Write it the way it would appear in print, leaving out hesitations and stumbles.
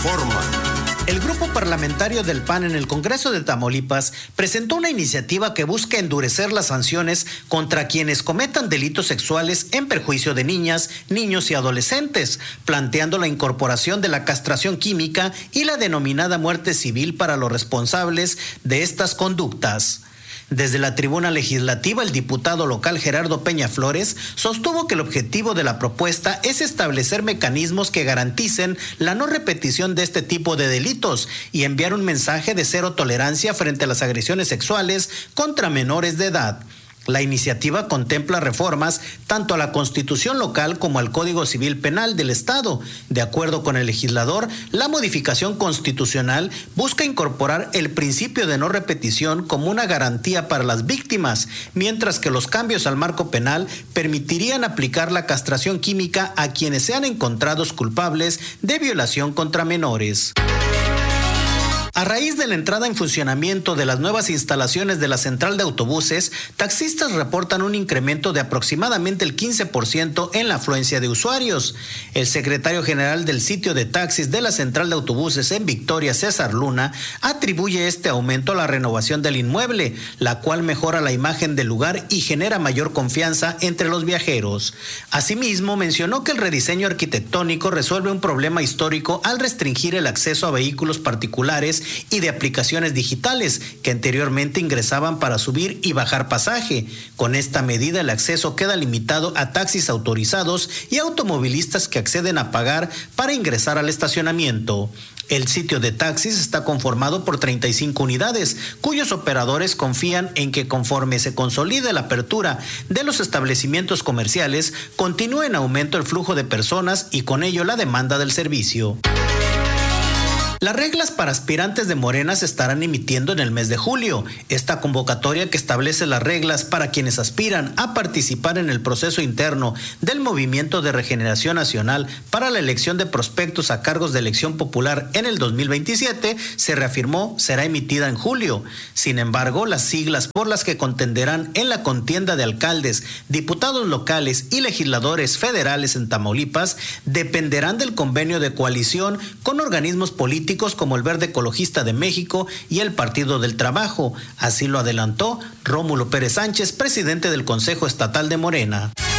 Reforma. El grupo parlamentario del PAN en el Congreso de Tamaulipas presentó una iniciativa que busca endurecer las sanciones contra quienes cometan delitos sexuales en perjuicio de niñas, niños y adolescentes, planteando la incorporación de la castración química y la denominada muerte civil para los responsables de estas conductas. Desde la tribuna legislativa, el diputado local Gerardo Peña Flores sostuvo que el objetivo de la propuesta es establecer mecanismos que garanticen la no repetición de este tipo de delitos y enviar un mensaje de cero tolerancia frente a las agresiones sexuales contra menores de edad. La iniciativa contempla reformas tanto a la Constitución local como al Código Civil Penal del Estado. De acuerdo con el legislador, la modificación constitucional busca incorporar el principio de no repetición como una garantía para las víctimas, mientras que los cambios al marco penal permitirían aplicar la castración química a quienes sean encontrados culpables de violación contra menores. A raíz de la entrada en funcionamiento de las nuevas instalaciones de la central de autobuses, taxistas reportan un incremento de aproximadamente el 15% en la afluencia de usuarios. El secretario general del sitio de taxis de la central de autobuses en Victoria, César Luna, atribuye este aumento a la renovación del inmueble, la cual mejora la imagen del lugar y genera mayor confianza entre los viajeros. Asimismo, mencionó que el rediseño arquitectónico resuelve un problema histórico al restringir el acceso a vehículos particulares y de aplicaciones digitales que anteriormente ingresaban para subir y bajar pasaje. Con esta medida el acceso queda limitado a taxis autorizados y automovilistas que acceden a pagar para ingresar al estacionamiento. El sitio de taxis está conformado por 35 unidades, cuyos operadores confían en que conforme se consolide la apertura de los establecimientos comerciales, continúe en aumento el flujo de personas y con ello la demanda del servicio. Las reglas para aspirantes de Morena se estarán emitiendo en el mes de julio. Esta convocatoria, que establece las reglas para quienes aspiran a participar en el proceso interno del Movimiento de Regeneración Nacional para la elección de prospectos a cargos de elección popular en el 2027, se reafirmó será emitida en julio. Sin embargo, las siglas por las que contenderán en la contienda de alcaldes, diputados locales y legisladores federales en Tamaulipas dependerán del convenio de coalición con organismos políticos como el Verde Ecologista de México y el Partido del Trabajo. Así lo adelantó Rómulo Pérez Sánchez, presidente del Consejo Estatal de Morena.